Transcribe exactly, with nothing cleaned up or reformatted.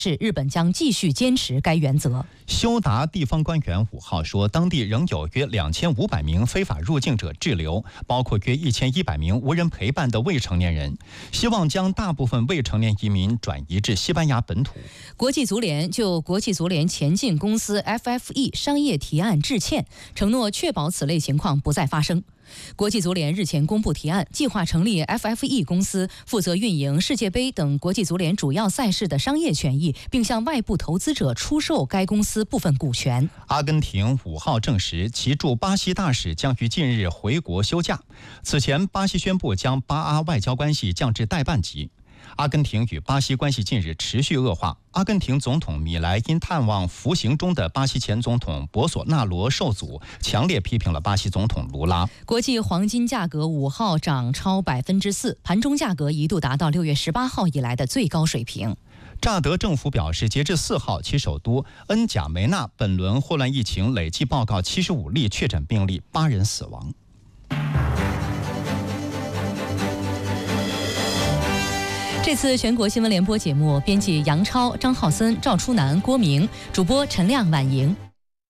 是日本将继续坚持该原则。 休达地方官员五号说，当地仍有约两千五百名非法入境者滞留，包括约一千一百名无人陪伴的未成年人，希望将大部分未成年移民转移至西班牙本土。 国际足联就国际足联前进公司 F F E 商业提案致歉，承诺确保此类情况不再发生。国际足联日前公布提案，计划成立 F F E 公司，负责运营世界杯等国际足联主要赛事的商业权益，并向外部投资者出售该公司部分股权。 阿根廷五号证实，其驻巴西大使将于近日回国休假。此前，巴西宣布将巴阿外交关系降至代办级。阿根廷与巴西关系近日持续恶化。阿根廷总统米莱因探望服刑中的巴西前总统博索纳罗受阻，强烈批评了巴西总统卢拉。 国际黄金价格五号涨超百分之四，盘中价格一度达到六月十八号以来的最高水平。 乍得政府表示，截至四号，其首都恩贾梅纳本轮霍乱疫情累计报告七十五例确诊病例，八人死亡。 这次全国新闻联播节目，编辑杨超、张浩森、赵初南、郭明，主播陈亮、婉莹。